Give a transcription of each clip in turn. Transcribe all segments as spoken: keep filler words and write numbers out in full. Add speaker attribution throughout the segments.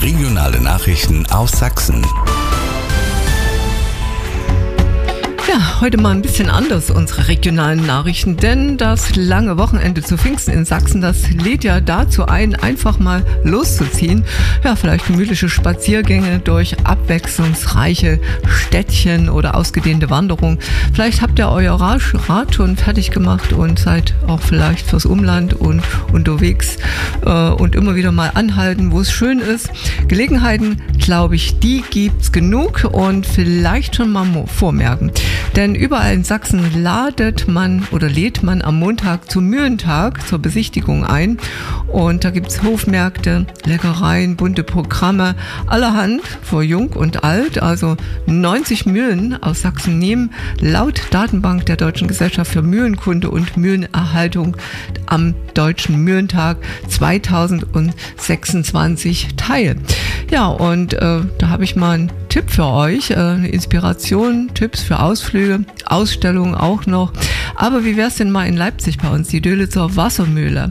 Speaker 1: Regionale Nachrichten aus Sachsen.
Speaker 2: Ja, heute mal ein bisschen anders, unsere regionalen Nachrichten, denn das lange Wochenende zu Pfingsten in Sachsen, das lädt ja dazu ein, einfach mal loszuziehen. Ja, vielleicht gemütliche Spaziergänge durch abwechslungsreiche Städtchen oder ausgedehnte Wanderungen. Vielleicht habt ihr euer Rad schon fertig gemacht und seid auch vielleicht fürs Umland und unterwegs äh, und immer wieder mal anhalten, wo es schön ist. Gelegenheiten, glaube ich, die gibt's genug und vielleicht schon mal vormerken. Denn überall in Sachsen ladet man oder lädt man am Montag zum Mühlentag zur Besichtigung ein. Und da gibt's Hofmärkte, Leckereien, bunte Programme, allerhand für Jung und Alt. Also neunzig Mühlen aus Sachsen nehmen laut Datenbank der Deutschen Gesellschaft für Mühlenkunde und Mühlenerhaltung am Deutschen Mühlentag zweitausendsechsundzwanzig teil. Ja, und äh, da habe ich mal einen Tipp für euch, äh, eine Inspiration, Tipps für Ausflüge, Ausstellungen auch noch. Aber wie wär's denn mal in Leipzig bei uns, die Dölitzer Wassermühle?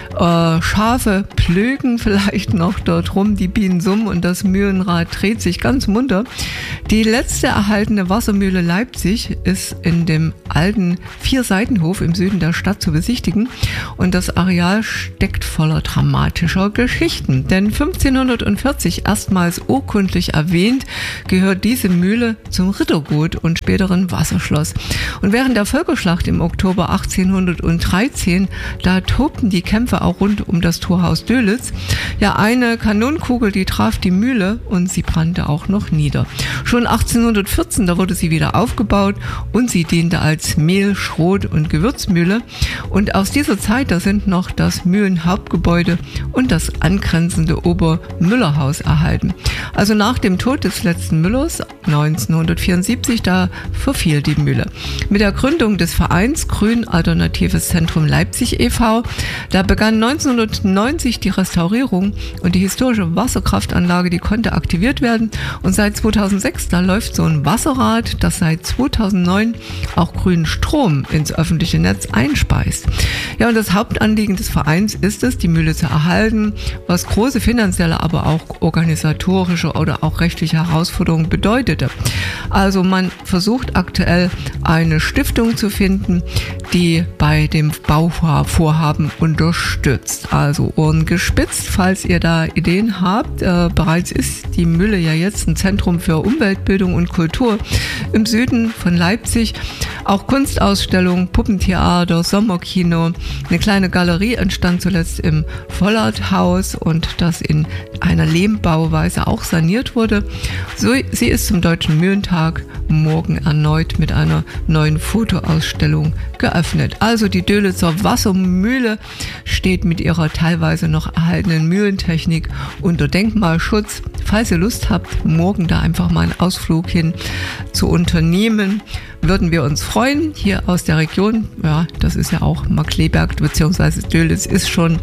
Speaker 2: Äh, Schafe plögen vielleicht noch dort rum, die Bienen summen und das Mühlenrad dreht sich ganz munter. Die letzte erhaltene Wassermühle Leipzig ist in dem alten Vierseitenhof im Süden der Stadt zu besichtigen und das Areal steckt voller dramatischer Geschichten. Denn fünfzehnhundertvierzig, erstmals urkundlich erwähnt, gehört diese Mühle zum Rittergut und späteren Wasserschloss. Und während der Völkerschlacht im Oktober achtzehnhundertdreizehn, da tobten die Kämpfe auch rund um das Torhaus Dölitz. Ja, eine Kanonenkugel, die traf die Mühle und sie brannte auch noch nieder. Schon achtzehnhundertvierzehn, da wurde sie wieder aufgebaut und sie diente als Mehl-, Schrot- und Gewürzmühle. Und aus dieser Zeit, da sind noch das Mühlenhauptgebäude und das angrenzende Obermüllerhaus erhalten. Also nach dem Tod des letzten Müllers neunzehnhundertvierundsiebzig, da verfiel die Mühle. Mit der Gründung des Vereins Grün Alternatives Zentrum Leipzig e V, da begann neunzehnhundertneunzig die Restaurierung und die historische Wasserkraftanlage, die konnte aktiviert werden und seit zweitausendsechs, da läuft so ein Wasserrad, das seit zweitausendneun auch grünen Strom ins öffentliche Netz einspeist. Ja, und das Hauptanliegen des Vereins ist es, die Mühle zu erhalten, was große finanzielle, aber auch organisatorische oder auch rechtliche Herausforderungen bedeutete. Also man versucht aktuell eine Stiftung zu finden, die bei dem Bauvorhaben unterstützt. Also Ohren gespitzt, falls ihr da Ideen habt. Äh, bereits ist die Mühle ja jetzt ein Zentrum für Umweltbildung und Kultur im Süden von Leipzig. Auch Kunstausstellungen, Puppentheater, Sommerkino, eine kleine Galerie entstand zuletzt im Vollerthaus und das in einer Lehmbauweise auch saniert wurde. So, sie ist zum Deutschen Mühlentag morgen erneut mit einer neuen Fotoausstellung geöffnet. Also die Dölitzer Wassermühle steht mit ihrer teilweise noch erhaltenen Mühlentechnik unter Denkmalschutz. Falls ihr Lust habt, morgen da einfach mal einen Ausflug hin zu unternehmen, würden wir uns freuen, hier aus der Region. Ja, das ist ja auch Markkleeberg bzw. Dölitz ist schon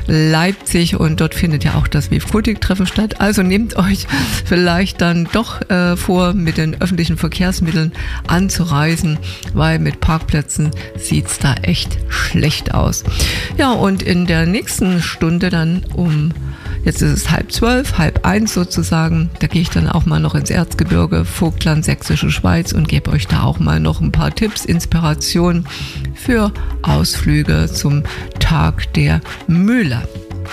Speaker 2: Leipzig und dort findet ja auch das W F Gotik-Treffen statt. Also nehmt euch vielleicht dann doch äh, vor, mit den öffentlichen Verkehrsmitteln anzureisen, weil mit Parkplätzen sieht's da echt schlecht aus. Ja, und in der nächsten Stunde dann um Jetzt ist es halb zwölf, halb eins sozusagen. Da gehe ich dann auch mal noch ins Erzgebirge, Vogtland, Sächsische Schweiz und gebe euch da auch mal noch ein paar Tipps, Inspirationen für Ausflüge zum Tag der Mühle.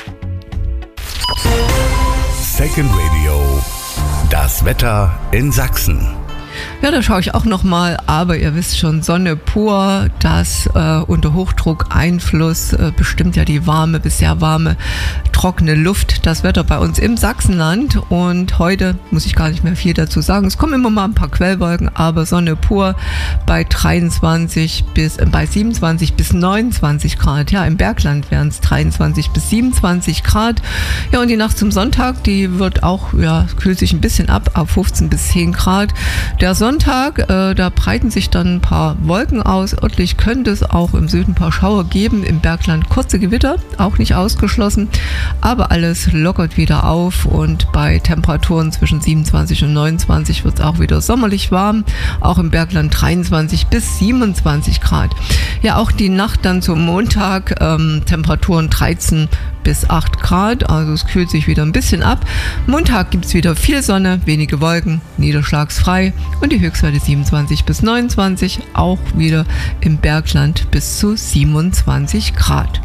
Speaker 1: Second Radio. Das Wetter in Sachsen.
Speaker 2: Ja, da schaue ich auch nochmal, aber ihr wisst schon, Sonne pur, das äh, unter Hochdruckeinfluss äh, bestimmt ja die warme bis sehr warme, trockene Luft, das Wetter bei uns im Sachsenland. Und heute muss ich gar nicht mehr viel dazu sagen. Es kommen immer mal ein paar Quellwolken, aber Sonne pur bei dreiundzwanzig bis, äh, bei siebenundzwanzig bis neunundzwanzig Grad. Ja, im Bergland wären es dreiundzwanzig bis siebenundzwanzig Grad. Ja, und die Nacht zum Sonntag, die wird auch, ja, kühlt sich ein bisschen ab, ab fünfzehn bis zehn Grad. Der Sonntag, äh, da breiten sich dann ein paar Wolken aus. Örtlich könnte es auch im Süden ein paar Schauer geben, im Bergland kurze Gewitter, auch nicht ausgeschlossen. aber alles lockert wieder auf und bei Temperaturen zwischen siebenundzwanzig und neunundzwanzig wird es auch wieder sommerlich warm, auch im Bergland dreiundzwanzig bis siebenundzwanzig Grad. Ja, auch die Nacht dann zum Montag, ähm, Temperaturen dreizehn bis acht Grad, also es kühlt sich wieder ein bisschen ab. Montag gibt es wieder viel Sonne, wenige Wolken, niederschlagsfrei und die Höchstwerte siebenundzwanzig bis neunundzwanzig, auch wieder im Bergland bis zu siebenundzwanzig Grad.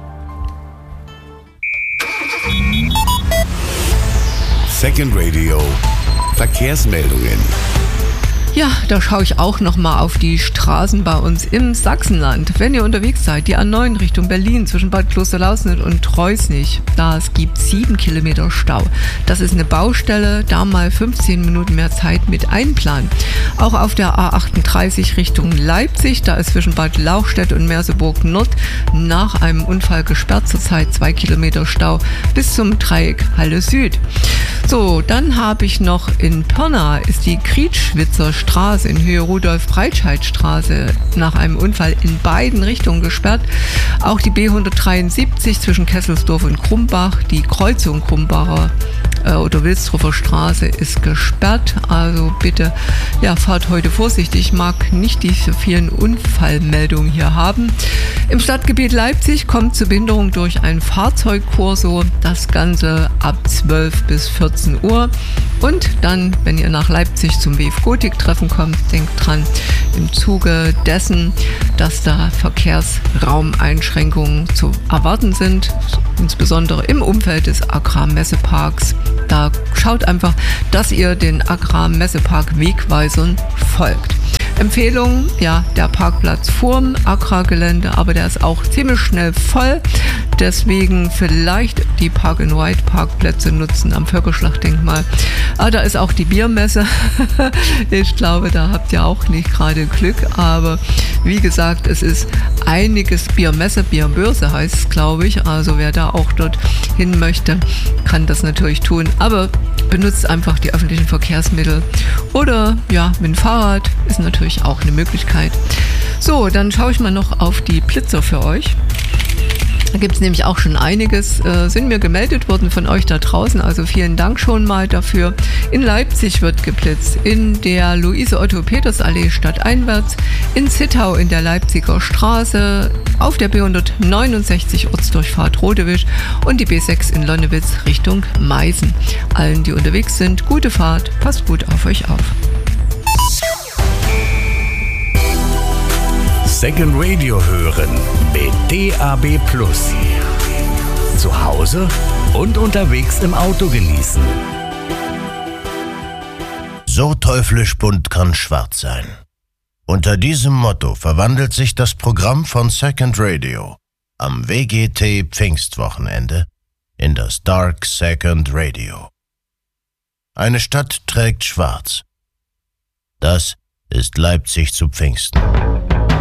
Speaker 1: Second Radio Verkehrsmeldungen.
Speaker 2: Ja, da schaue ich auch nochmal auf die Straßen bei uns im Sachsenland. Wenn ihr unterwegs seid, die A neun Richtung Berlin zwischen Bad Klosterlausnitz und Treusnig, da es gibt sieben Kilometer Stau. Das ist eine Baustelle, da mal fünfzehn Minuten mehr Zeit mit einplanen. Auch auf der A achtunddreißig Richtung Leipzig, da ist zwischen Bad Lauchstädt und Merseburg Nord nach einem Unfall gesperrt, zurzeit zwei Kilometer Stau bis zum Dreieck Halle Süd. So, dann habe ich noch in Pirna ist die Krietschwitzer Straße in Höhe Rudolf-Breitscheid-Straße nach einem Unfall in beiden Richtungen gesperrt. Auch die B hundertdreiundsiebzig zwischen Kesselsdorf und Krumbach, die Kreuzung Krumbacher äh, oder Wilsdruffer Straße ist gesperrt. Also bitte, ja, fahrt heute vorsichtig. Ich mag nicht diese vielen Unfallmeldungen hier haben. Im Stadtgebiet Leipzig kommt zur Behinderung durch ein Fahrzeugkorso. Das Ganze ab zwölf bis vierzehn Uhr. Und dann, wenn ihr nach Leipzig zum W F Gotik-Treffen kommt, denkt dran, im Zuge dessen, dass da Verkehrsraumeinschränkungen zu erwarten sind, insbesondere im Umfeld des Agrarmesseparks. Da schaut einfach, dass ihr den Agrarmessepark-Wegweisern folgt. Empfehlung, ja, der Parkplatz vorm Agrargelände, aber der ist auch ziemlich schnell voll. Deswegen vielleicht die Park-and-Ride-Parkplätze nutzen am Völkerschlachtdenkmal. Ah, da ist auch die Biermesse. Ich glaube, da habt ihr auch nicht gerade Glück. Aber wie gesagt, es ist einiges Biermesse, Bierbörse heißt es, glaube ich. Also wer da auch dort hin möchte, kann das natürlich tun. Aber benutzt einfach die öffentlichen Verkehrsmittel. Oder ja, mit dem Fahrrad ist natürlich auch eine Möglichkeit. So, dann schaue ich mal noch auf die Blitzer für euch. Da gibt es nämlich auch schon einiges, äh, sind mir gemeldet worden von euch da draußen, also vielen Dank schon mal dafür. In Leipzig wird geblitzt, in der Luise-Otto-Peters-Allee stadteinwärts, in Zittau in der Leipziger Straße, auf der B hundertneunundsechzig Ortsdurchfahrt Rodewisch und die B sechs in Lonnewitz Richtung Meißen. Allen, die unterwegs sind, gute Fahrt, passt gut auf euch auf.
Speaker 1: Second Radio hören mit D A B Plus. Zu Hause und unterwegs im Auto genießen.
Speaker 3: So teuflisch bunt kann schwarz sein. Unter diesem Motto verwandelt sich das Programm von Second Radio am W G T Pfingstwochenende in das Dark Second Radio. Eine Stadt trägt schwarz. Das ist Leipzig zu Pfingsten.